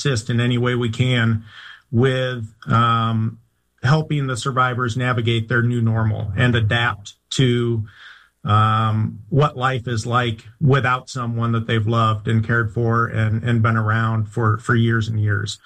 assist in any way we can with helping the survivors navigate their new normal and adapt to what life is like without someone that they've loved and cared for and been around for years and years.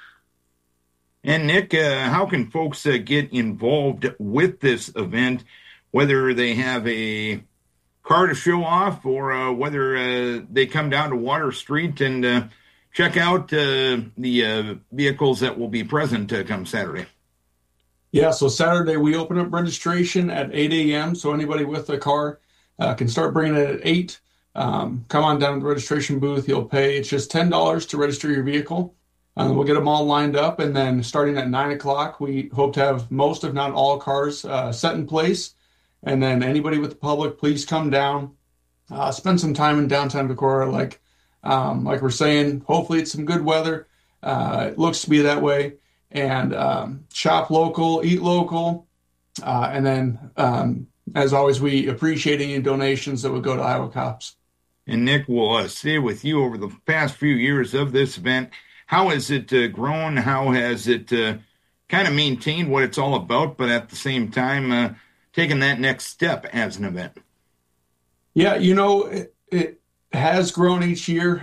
And Nick, how can folks get involved with this event, whether they have a car to show off or whether they come down to Water Street and check out the vehicles that will be present come Saturday? Yeah, so Saturday we open up registration at 8 a.m. So anybody with a car can start bringing it at 8. Come on down to the registration booth. You'll pay. It's just $10 to register your vehicle. We'll get them all lined up. And then starting at 9 o'clock, we hope to have most, if not all, cars set in place. And then anybody with the public, please come down, spend some time in downtown Decorah. Like we're saying, hopefully it's some good weather. It looks to be that way. And shop local, eat local. And then, as always, we appreciate any donations that would go to Iowa Cops. And Nick, will stay with you over the past few years of this event. How has it grown? How has it kind of maintained what it's all about, but at the same time taking that next step as an event? Yeah, it has grown each year.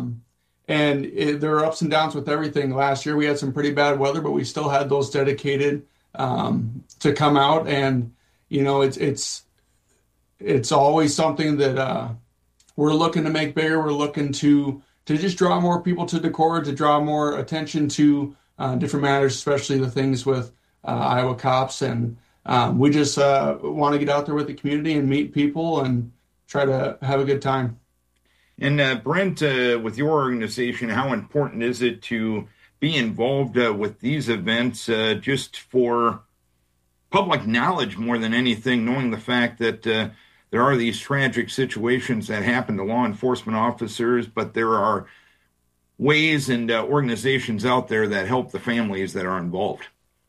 There are ups and downs with everything. Last year we had some pretty bad weather, but we still had those dedicated to come out. And, it's always something that we're looking to make bigger. We're looking to just draw more people to Decorah, to draw more attention to different matters, especially the things with Iowa Cops. And we just want to get out there with the community and meet people and try to have a good time. And Brent, with your organization, how important is it to be involved with these events just for public knowledge more than anything, knowing the fact that there are these tragic situations that happen to law enforcement officers, but there are ways and organizations out there that help the families that are involved?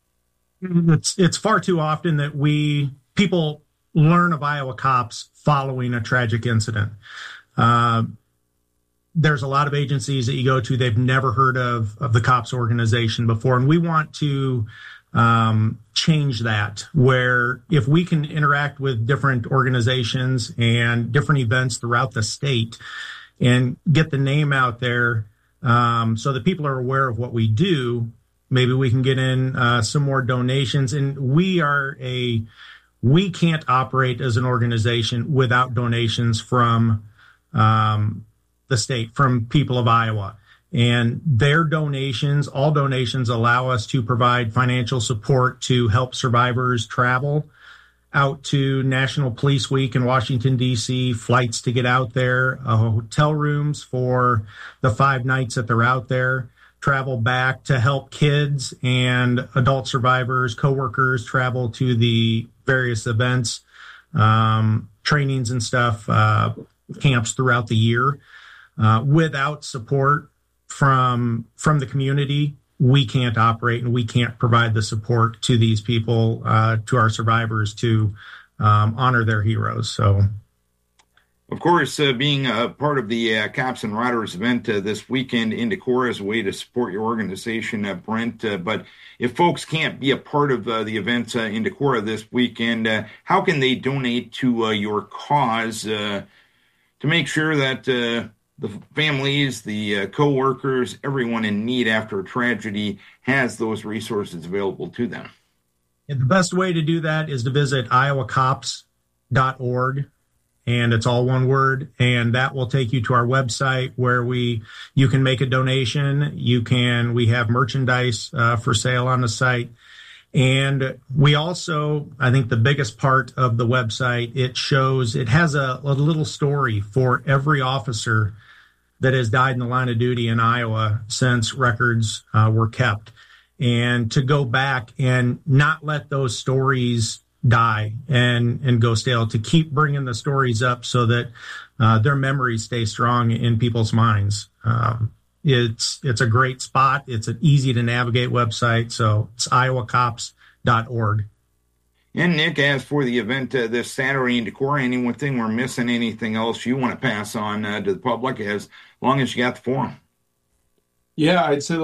It's far too often that people learn of Iowa Cops following a tragic incident. There's a lot of agencies that you go to, they've never heard of the Cops organization before. And we want to change that, where if we can interact with different organizations and different events throughout the state and get the name out there so that people are aware of what we do, maybe we can get in some more donations. And we can't operate as an organization without donations from the state, from people of Iowa. And their donations, all donations, allow us to provide financial support to help survivors travel out to National Police Week in Washington, D.C., flights to get out there, hotel rooms for the 5 nights that they're out there, travel back to help kids and adult survivors, coworkers travel to the various events, trainings and stuff, camps throughout the year. Without support from the community, we can't operate and we can't provide the support to these people, to our survivors, to honor their heroes. So, of course, being a part of the Cops and Riders event this weekend in Decorah is a way to support your organization, Brent. But if folks can't be a part of the event in Decorah this weekend, how can they donate to your cause to make sure that the families, the co-workers, everyone in need after a tragedy has those resources available to them? And the best way to do that is to visit iowacops.org, and it's all one word, and that will take you to our website where you can make a donation. We have merchandise for sale on the site. And we also, I think the biggest part of the website, it has a little story for every officer that has died in the line of duty in Iowa since records were kept. And to go back and not let those stories die and go stale, to keep bringing the stories up so that their memories stay strong in people's minds. It's a great spot. It's an easy to navigate website. So it's iowacops.org. And Nick, as for the event this Saturday in Decorah, anything we're missing, anything else you want to pass on to the public as long as you got the forum? Yeah, I'd say